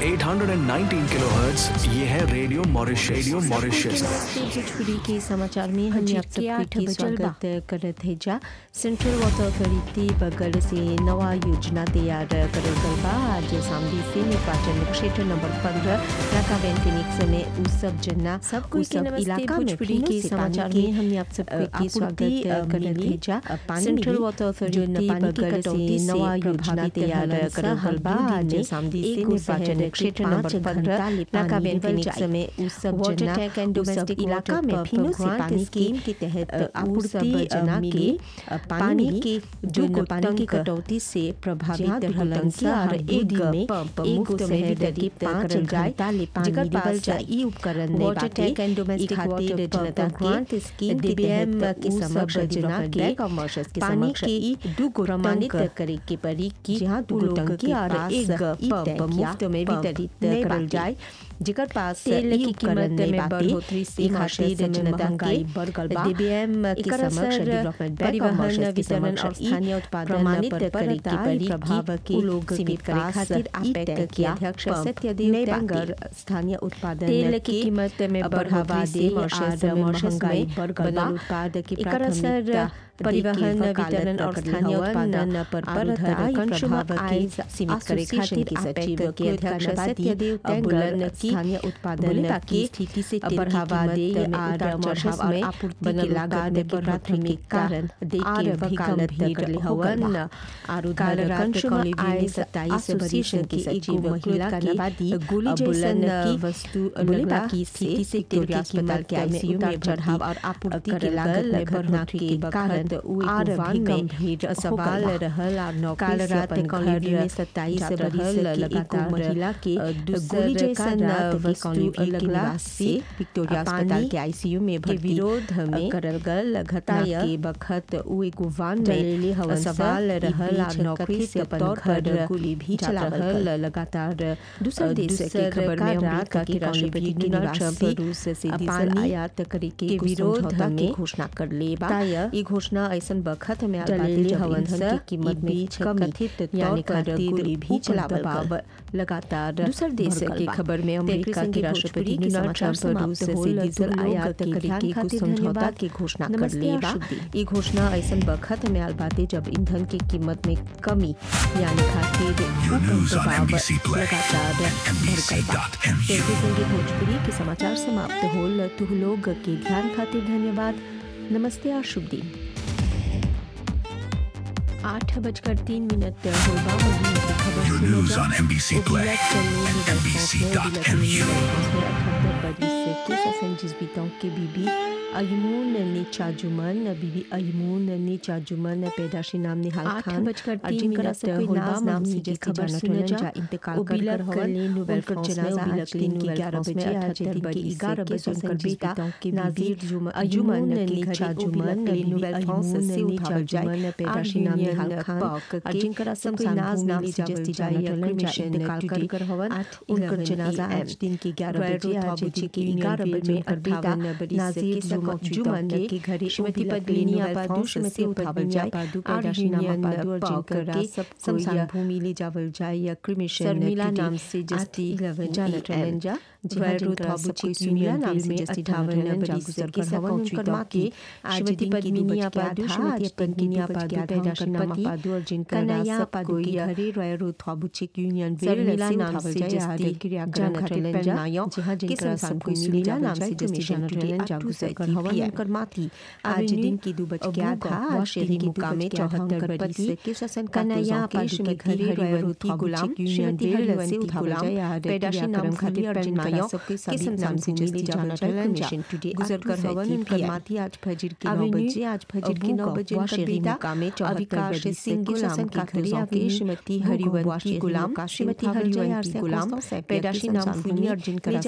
819 kilohertz. ये है radio Mauritius. Bhojpuri के समाचार में हम आप सबके स्वागत करत है जा। सेंट्रल वाटर अथॉरिटी बगल से नवा योजना तैयार करल गल बा। आज सामदी से निर्वाचन क्षेत्र नंबर 15 राकावेन फिनिक्स में उस सब जना सब कोई के इलाका में भोजपुरी के समाचार में हम आप सबके स्वागत करत है जा। सेंट्रल वाटर अथॉरिटी बगल से नवा योजना तैयार करल गल बा। आज सामदी से निर्वाचन क्षेत्र नंबर 15 राकावेन फिनिक्स में उस सब जना टैंक एंड डोमेस्टिक इलाका में फिनो से पानी स्कीम के तहत आपूर्ति जना के पानी के जो पानी की कटौती से प्रभावित रहलन की और एक पंप मुफ्त में वितरित करल जाए जेकर पास ई उपकरण नहीं बाटे। टैंक एंड डोमेस्टिक वाटर जनता के स्कीम डीबीएम के समक्ष जना के पानी के दो प्रमाणित करे के परी की जहां दो टंकी और एक पंप मुफ्त में वितरित करल जाए जेकर पास तेल की कीमत में बढ़ोतरी से खातिर जनता के डीबीएम के समक्ष डेवलपमेंट परिवहन वितरण और स्थानीय उत्पादन प्रमाणित करे के परी प्रभाव के लोग सीमित करे खातिर आपेक के अध्यक्ष सत्यदेव तेंगर स्थानीय उत्पादन तेल की कीमत में बढ़ावा दे और महंगाई बढ़ल उत्पाद की प्राथमिकता परिवहन वितरण और स्थानीय उत्पादन पर प्रभाव के सीमित करे खातिर सचिव के अध्यक्ष सत्यदेव तेंगर स्थानीय उत्पादन की स्थिति से बढ़ावा दे और बढ़ाव में आपूर्ति की लागत में प्राथमिक कारण देके वकालत कर ले हवन और कंज्यूमर आय 27 वर्ष की सचिव महिला की गोली जैसन की वस्तु लगला की स्थिति से विक्टोरिया अस्पताल के आईसीयू में बढ़ाव और आपूर्ति की लागत में बढ़ोतरी के कारण और भी गंभीर सवाल रहल और नौकरी रात कॉलोनी में 27 वर्ष लगातार महिला के गोली जैसन वस्तु लगला से विक्टोरिया अस्पताल के आईसीयू में भर्ती विरोध में करल गल घटना के बखत उ एक वाहन में सवाल रहल और नौकरी से तौर पर गोली भी चला रहल। लगातार दूसरे देश के खबर में अमेरिका के राष्ट्रपति डोनाल्ड ट्रंप रूस से डीजल आयात करे के विरोध में घोषणा कर ले बा। ये घोषणा ऐसन बखत में आबादी हवन के कीमत में कथित यानी खातिर गोली भी चलावल बा। लगातार दूसरे देश के खबर में अमेरिका के राष्ट्रपति डोनाल्ड ट्रंप रूस से डीजल आयात करे के कुछ समझौता की घोषणा कर ले बा। ये घोषणा ऐसन बखत में आबादी जब ईंधन की कीमत में कमी यानी खातिर दबाव लगातार बढ़ बा। भोजपुरी के समाचार समाप्त होल। तुह लोग के ध्यान खातिर धन्यवाद। नमस्ते और शुभ दिन। 8:03 होगा खबर के बीबी अयमून नेचाजुमन पैदाशी नाम निहाल खान 8:03 नाम से जिस खबर सुने जा इंतकाल कर हवन उनका जनाजा आज दिन के 11 बजे आज दिन के 11 बजे उनकर बेटा नाज़ीर अयमून नेचाजुमन नोबेल फ्रांस से उठावल जाए पैदाशी नाम निहाल खान जिनका सब नाज नाम से जस्ती जाए इंतकाल कर हवन उनका जनाजा आज दिन के 11 बजे आज दिन के 11 बजे उनकर बेटा नाज़ीर जुमन के घरे श्रीमती पद्मिनी आपादू से उठावल जाए पैदाशी नाम आपादू और जिनकर सब समसान भूमि ले जावल जाए या क्रिमिशन शर्मिला नाम से जस्ती जानत रहन जा जिहारू थाबुची यूनियन नाम से जस्ती ठावन जागुजर के हवन उनकर मां के श्रीमती पद्मिनी आपादू श्रीमती पद्मिनी आपादू पैदाशी नाम आपादू और जिनकर सब कोई घरे रॉयरू थाबुची यूनियन शर्मिला नाम से जस्ती जानत रहन जा जिहा जिनकर सब कोई शर्मिला नाम से जस्ती जानत रहन जागुजर कर हवन उनकर माती आज दिन की 2 बज के आधा शहरी मुकाम में 74 बरिस के शासन कन्हैया पाशु के घरे रॉयरू गुलाम यूनियन से उठावल जाए पैदाशी नाम खातिर पर सबके सभी नाम से जस्ती जानत रहन मिशन टुडे गुजर कर हवन उनकर माती आज फजर के 9 बजे उनकर शहरी मुकाम में 74 सिंह के शासन के घरे के श्रीमती हरिवंती गुलाम श्रीमती हरिवंती गुलाम पैदाशी नाम फुनी और जिनकर